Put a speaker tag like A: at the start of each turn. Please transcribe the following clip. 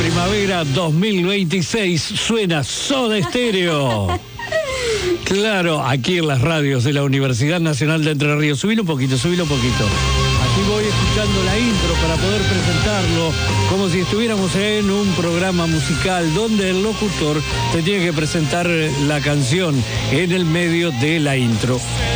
A: Primavera 2026 suena Soda Stereo. Claro, aquí en las radios de la Universidad Nacional de Entre Ríos. Subilo un poquito. Aquí voy escuchando la intro para poder presentarlo como si estuviéramos en un programa musical donde el locutor te tiene que presentar la canción en el medio de la intro.